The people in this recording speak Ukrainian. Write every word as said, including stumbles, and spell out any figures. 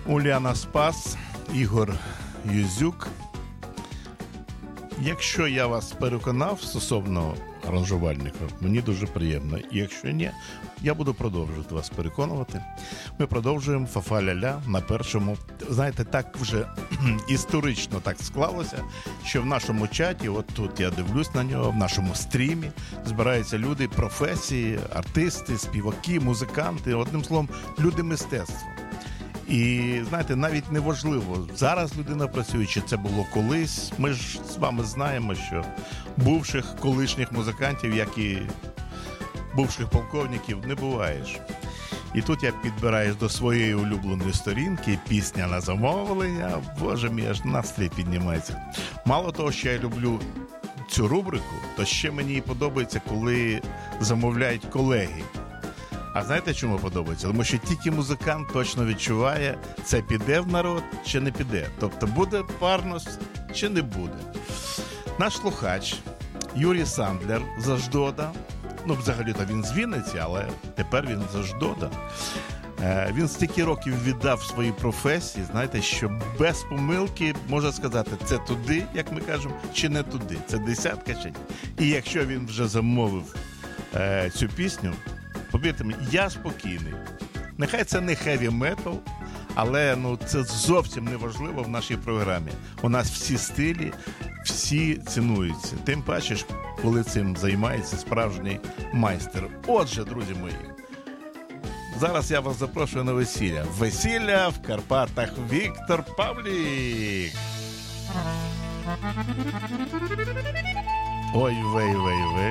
Уляна Спас, Ігор Юзюк. Якщо я вас переконав стосовно аранжувальника, мені дуже приємно. І якщо ні, я буду продовжувати вас переконувати. Ми продовжуємо «Фа-фа-ля-ля» на першому. Знаєте, так вже історично так склалося, що в нашому чаті, от тут я дивлюсь на нього, в нашому стрімі збираються люди професії, артисти, співаки, музиканти, одним словом, люди мистецтва. І, знаєте, навіть неважливо, зараз людина працює, чи це було колись. Ми ж з вами знаємо, що бувших колишніх музикантів, як і бувших полковників, не буваєш. І тут я підбираюсь до своєї улюбленої сторінки, пісня на замовлення, боже мій, аж настрій піднімається. Мало того, що я люблю цю рубрику, то ще мені подобається, коли замовляють колеги. А знаєте, чому подобається? Тому що тільки музикант точно відчуває, це піде в народ чи не піде. Тобто буде парност чи не буде. Наш слухач Юрій Сандлер з Аждода, ну взагалі-то він з Вінниці, але тепер він з Аждода. Він стільки років віддав своїй професії, знаєте, що без помилки може сказати, це туди, як ми кажемо, чи не туди. Це десятка чи ні. І якщо він вже замовив е, цю пісню, повірте мені, я спокійний. Нехай це не хеві-метал, але ну, це зовсім не важливо в нашій програмі. У нас всі стилі, всі цінуються. Тим паче, коли цим займається справжній майстер. Отже, друзі мої, зараз я вас запрошую на весілля. Весілля в Карпатах. Віктор Павлік. Ой, вей, вей, вей.